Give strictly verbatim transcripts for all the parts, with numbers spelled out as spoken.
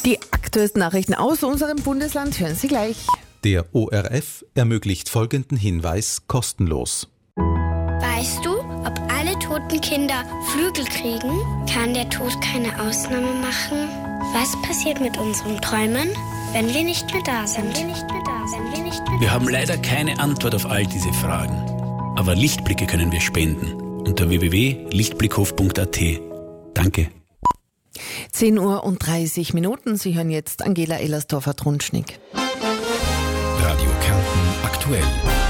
Die aktuellsten Nachrichten aus unserem Bundesland hören Sie gleich. Der O R F ermöglicht folgenden Hinweis kostenlos. Weißt du, ob alle toten Kinder Flügel kriegen? Kann der Tod keine Ausnahme machen? Was passiert mit unseren Träumen, wenn wir nicht mehr da sind? Wenn wir nicht mehr da sind. Wenn wir nicht mehr da Wir haben leider keine Antwort auf all diese Fragen. Aber Lichtblicke können wir spenden. Unter w w w punkt lichtblickhof punkt a t. Danke. zehn Uhr und dreißig Minuten. Sie hören jetzt Angela Ellersdorfer-Trunschnick. Radio Kärnten aktuell.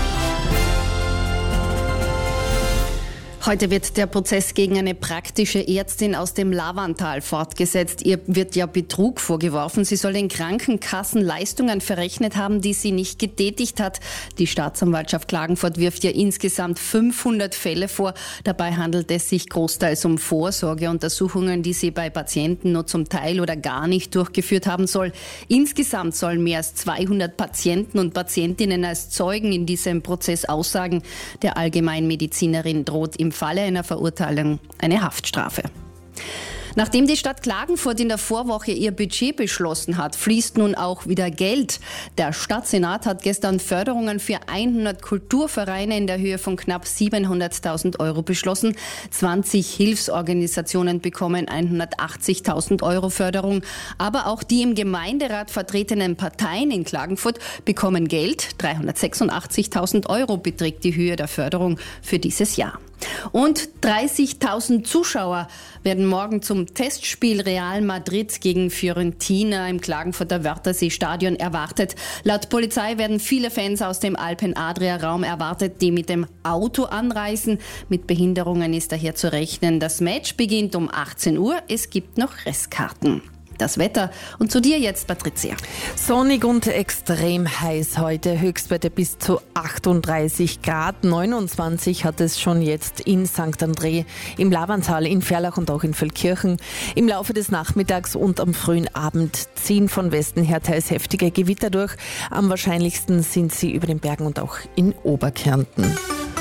Heute wird der Prozess gegen eine praktische Ärztin aus dem Lavantal fortgesetzt. Ihr wird ja Betrug vorgeworfen. Sie soll den Krankenkassen Leistungen verrechnet haben, die sie nicht getätigt hat. Die Staatsanwaltschaft Klagenfurt wirft ihr insgesamt fünfhundert Fälle vor. Dabei handelt es sich großteils um Vorsorgeuntersuchungen, die sie bei Patienten nur zum Teil oder gar nicht durchgeführt haben soll. Insgesamt sollen mehr als zweihundert Patienten und Patientinnen als Zeugen in diesem Prozess aussagen. Der Allgemeinmedizinerin droht im Im Falle einer Verurteilung eine Haftstrafe. Nachdem die Stadt Klagenfurt in der Vorwoche ihr Budget beschlossen hat, fließt nun auch wieder Geld. Der Stadtsenat hat gestern Förderungen für hundert Kulturvereine in der Höhe von knapp siebenhunderttausend Euro beschlossen. zwanzig Hilfsorganisationen bekommen hundertachtzigtausend Euro Förderung. Aber auch die im Gemeinderat vertretenen Parteien in Klagenfurt bekommen Geld. dreihundertsechsundachtzigtausend Euro beträgt die Höhe der Förderung für dieses Jahr. Und dreißigtausend Zuschauer werden morgen zum Testspiel Real Madrid gegen Fiorentina im Klagenfurter Wörthersee-Stadion erwartet. Laut Polizei werden viele Fans aus dem Alpen-Adria-Raum erwartet, die mit dem Auto anreisen. Mit Behinderungen ist daher zu rechnen. Das Match beginnt um achtzehn Uhr. Es gibt noch Restkarten. Das Wetter. Und zu dir jetzt, Patricia. Sonnig und extrem heiß heute. Höchstwerte bis zu achtunddreißig Grad. neunundzwanzig hat es schon jetzt in Sankt André, im Lavantal, in Ferlach und auch in Feldkirchen. Im Laufe des Nachmittags und am frühen Abend ziehen von Westen her teils heftige Gewitter durch. Am wahrscheinlichsten sind sie über den Bergen und auch in Oberkärnten.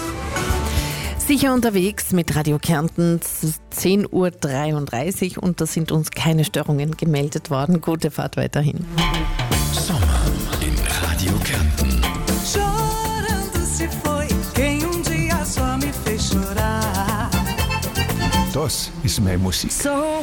Sicher unterwegs mit Radio Kärnten, zehn Uhr dreiunddreißig und da sind uns keine Störungen gemeldet worden. Gute Fahrt weiterhin. Sommer in Radio Kärnten. Chorando se foi quem um dia só me fez chorar. Das ist meine Musik. So